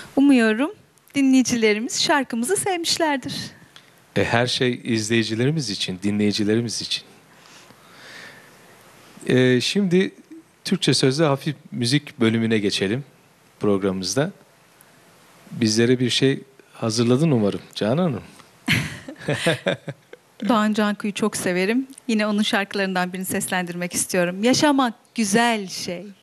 Umuyorum dinleyicilerimiz şarkımızı sevmişlerdir. Her şey izleyicilerimiz için, dinleyicilerimiz için. Şimdi Türkçe sözlü hafif müzik bölümüne geçelim programımızda. Bizlere bir şey hazırladın umarım Canan Hanım. Doğan Canku'yu çok severim. Yine onun şarkılarından birini seslendirmek istiyorum. Yaşamak güzel şey.